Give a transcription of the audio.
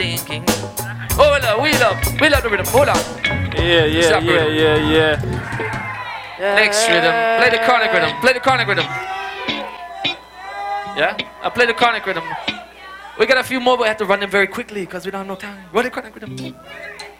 thinking. Oh, we love the rhythm. Hold on. Yeah. Next rhythm. Play the chronic rhythm. Play the chronic rhythm. Yeah? I play the chronic rhythm. We got a few more, but we have to run them very quickly because we don't have no time. Run the chronic rhythm.